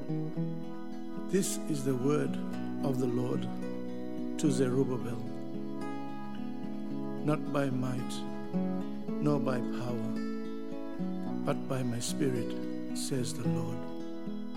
This is the word of the Lord to Zerubbabel. Not by might, nor by power, but by my Spirit, says the Lord.